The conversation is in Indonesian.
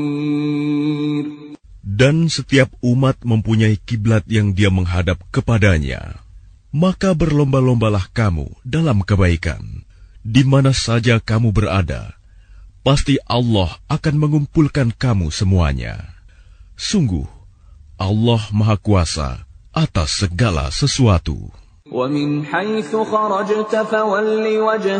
Dan setiap umat mempunyai kiblat yang dia menghadap kepadanya. Maka berlomba-lombalah kamu dalam kebaikan. Di mana saja kamu berada, pasti Allah akan mengumpulkan kamu semuanya. Sungguh, Allah Maha Kuasa atas segala sesuatu. وَمِنْ حَيْثُ خَرَجْتَ فَوَلِّ وَجْهَكَ